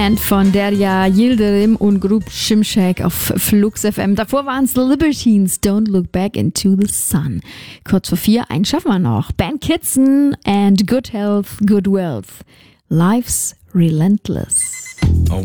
Band von Derya Yildirim und Group Şimşek auf Flux FM. Davor waren es The Libertines, Don't Look Back into the Sun. Kurz vor 4, einen schaffen wir noch. Ben Kitson and Good Health, Good Wealth. Life's Relentless. Oh,